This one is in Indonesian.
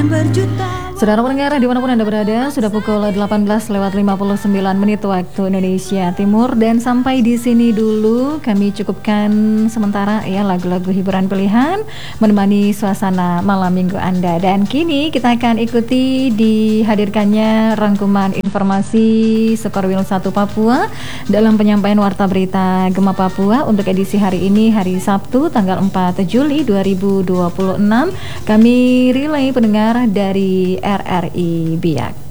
Saudara pendengar dimanapun Anda berada, sudah pukul 18:59 waktu Indonesia Timur, dan sampai di sini dulu kami cukupkan sementara ya lagu-lagu hiburan pilihan menemani suasana malam minggu Anda. Dan kini kita akan ikuti dihadirkannya rangkuman informasi Skor Wil 1 Papua dalam penyampaian Warta Berita Gema Papua untuk edisi hari ini, hari Sabtu tanggal 4 Juli 2026. Kami relay pendengar dari RRI Biak.